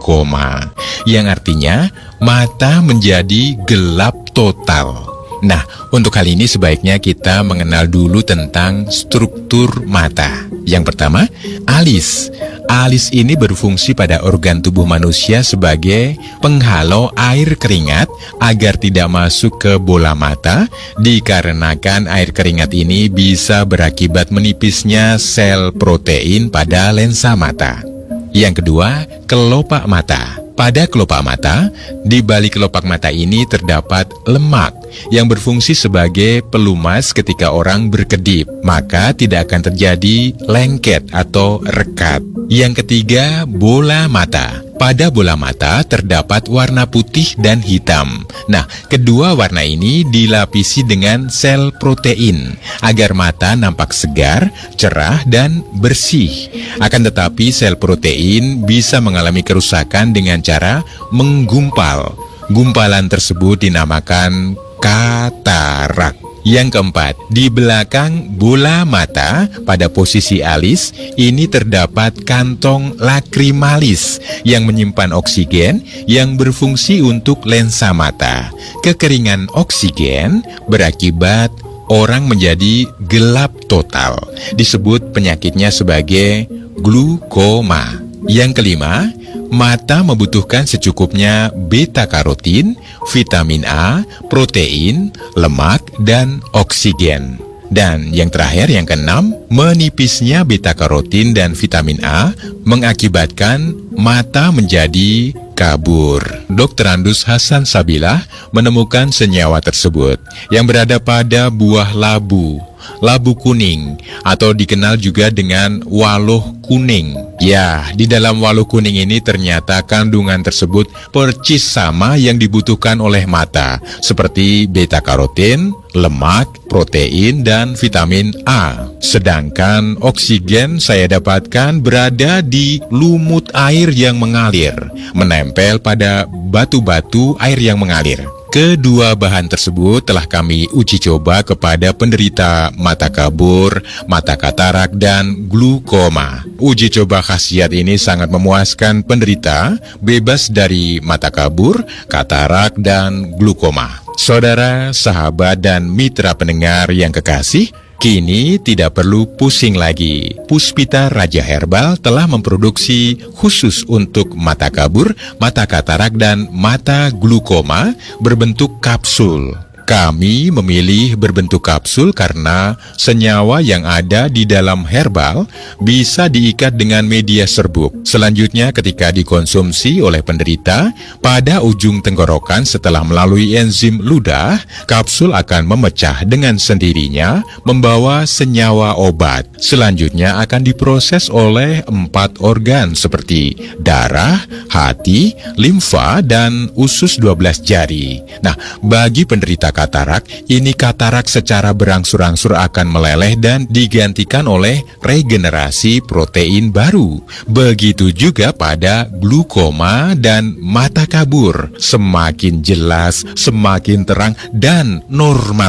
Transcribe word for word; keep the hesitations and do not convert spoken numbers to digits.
glukoma, yang artinya mata menjadi gelap total. Nah, untuk hal ini sebaiknya kita mengenal dulu tentang struktur mata. Yang pertama, alis. Alis ini berfungsi pada organ tubuh manusia sebagai penghalau air keringat agar tidak masuk ke bola mata, dikarenakan air keringat ini bisa berakibat menipisnya sel protein pada lensa mata. Yang kedua, kelopak mata. Pada kelopak mata, di balik kelopak mata ini terdapat lemak yang berfungsi sebagai pelumas ketika orang berkedip, maka tidak akan terjadi lengket atau rekat. Yang ketiga, bola mata. Pada bola mata terdapat warna putih dan hitam. Nah, kedua warna ini dilapisi dengan sel protein agar mata nampak segar, cerah, dan bersih. Akan tetapi sel protein bisa mengalami kerusakan dengan cara menggumpal. Gumpalan tersebut dinamakan katarak. Yang keempat, di belakang bola mata pada posisi alis ini terdapat kantong lakrimalis yang menyimpan oksigen yang berfungsi untuk lensa mata. Kekeringan oksigen berakibat orang menjadi gelap total. Disebut penyakitnya sebagai glukoma. Yang kelima, mata membutuhkan secukupnya beta-karotin, vitamin A, protein, lemak, dan oksigen. Dan yang terakhir, yang keenam, menipisnya beta-karotin dan vitamin A mengakibatkan mata menjadi kabur. dokter Andus Hasan Sabilah menemukan senyawa tersebut yang berada pada buah labu. Labu kuning atau dikenal juga dengan waluh kuning. Ya, di dalam waluh kuning ini ternyata kandungan tersebut percis sama yang dibutuhkan oleh mata, seperti beta-karotin, lemak, protein, dan vitamin A. Sedangkan oksigen saya dapatkan berada di lumut air yang mengalir, menempel pada batu-batu air yang mengalir. Kedua bahan tersebut telah kami uji coba kepada penderita mata kabur, mata katarak, dan glukoma. Uji coba khasiat ini sangat memuaskan penderita bebas dari mata kabur, katarak, dan glukoma. Saudara, sahabat, dan mitra pendengar yang kekasih, kini tidak perlu pusing lagi. Puspita Raja Herbal telah memproduksi khusus untuk mata kabur, mata katarak, dan mata glukoma berbentuk kapsul. Kami memilih berbentuk kapsul karena senyawa yang ada di dalam herbal bisa diikat dengan media serbuk. Selanjutnya, ketika dikonsumsi oleh penderita, pada ujung tenggorokan setelah melalui enzim ludah, kapsul akan memecah dengan sendirinya membawa senyawa obat. Selanjutnya akan diproses oleh empat organ seperti darah, hati, limfa, dan usus dua belas jari. Nah, bagi penderita katarak, ini katarak secara berangsur-angsur akan meleleh dan digantikan oleh regenerasi protein baru. Begitu juga pada glukoma dan mata kabur. Semakin jelas, semakin terang, dan normal